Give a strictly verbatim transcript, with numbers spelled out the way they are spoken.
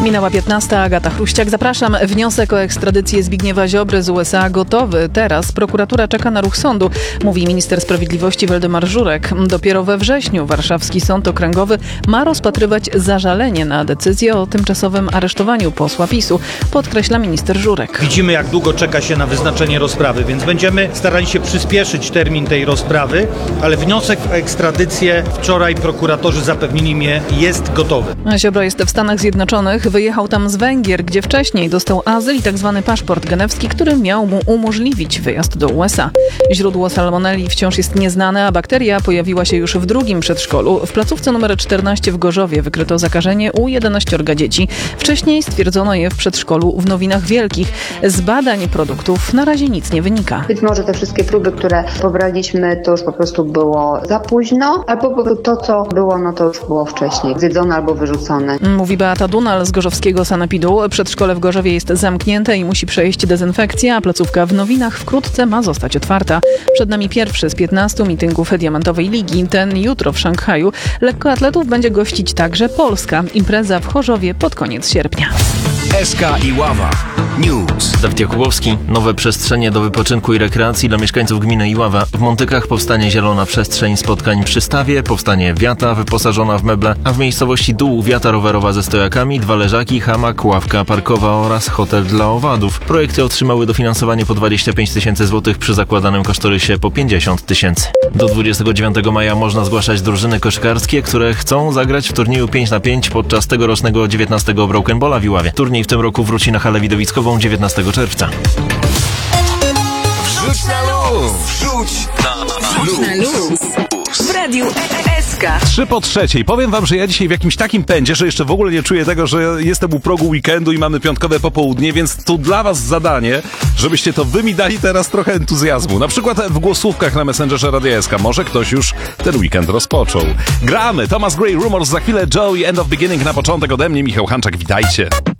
Minęła piętnasta, Agata Chruściak. Zapraszam. Wniosek o ekstradycję Zbigniewa Ziobry z U S A gotowy. Teraz prokuratura czeka na ruch sądu, mówi minister sprawiedliwości Waldemar Żurek. Dopiero we wrześniu warszawski sąd okręgowy ma rozpatrywać zażalenie na decyzję o tymczasowym aresztowaniu posła PiSu, podkreśla minister Żurek. Widzimy, jak długo czeka się na wyznaczenie rozprawy, więc będziemy starali się przyspieszyć termin tej rozprawy, ale wniosek o ekstradycję wczoraj prokuratorzy zapewnili mnie jest gotowy. Ziobro jest w Stanach Zjednoczonych. Wyjechał tam z Węgier, gdzie wcześniej dostał azyl i tzw. paszport genewski, który miał mu umożliwić wyjazd do U S A. Źródło salmonelli wciąż jest nieznane, a bakteria pojawiła się już w drugim przedszkolu. W placówce numer czternaście w Gorzowie wykryto zakażenie u jedenaściorga dzieci. Wcześniej stwierdzono je w przedszkolu w Nowinach Wielkich. Z badań produktów na razie nic nie wynika. Być może te wszystkie próby, które pobraliśmy, to już po prostu było za późno, albo po prostu to, co było, no to już było wcześniej zjedzone albo wyrzucone. Mówi Beata Dunal z gorzowskiego sanepidu. Przedszkole w Gorzowie jest zamknięte i musi przejść dezynfekcję, a placówka w Nowinach wkrótce ma zostać otwarta. Przed nami pierwszy z piętnastu mityngów Diamentowej Ligi. Ten jutro w Szanghaju. Lekkoatletów będzie gościć także Polska. Impreza w Chorzowie pod koniec sierpnia. S K i Iława News. Dawid Jakubowski. Nowe przestrzenie do wypoczynku i rekreacji dla mieszkańców gminy Iława. W Montykach powstanie zielona przestrzeń spotkań przy stawie, powstanie wiata wyposażona w meble, a w miejscowości Dół wiata rowerowa ze stojakami, dwa leżaki, hamak, ławka parkowa oraz hotel dla owadów. Projekty otrzymały dofinansowanie po dwadzieścia pięć tysięcy złotych przy zakładanym kosztorysie po pięćdziesiąt tysięcy. Do dwudziestego dziewiątego maja można zgłaszać drużyny koszykarskie, które chcą zagrać w turnieju pięć na pięć podczas tegorocznego dziewiętnastego Broken Balla w Iławie. Turniej w tym roku wróci na halę widowiskową dziewiętnastego czerwca. Wrzuć na luz! Wrzuć na luz! W Radiu S K. Trzy po trzeciej. Powiem wam, że ja dzisiaj w jakimś takim pędzie, że jeszcze w ogóle nie czuję tego, że jestem u progu weekendu i mamy piątkowe popołudnie, więc tu dla was zadanie, żebyście to wy mi dali teraz trochę entuzjazmu. Na przykład w głosówkach na Messengerze Radia S K. Może ktoś już ten weekend rozpoczął. Gramy! Thomas Gray, Rumors, za chwilę Joey, End of Beginning. Na początek ode mnie Michał Hanczak. Witajcie.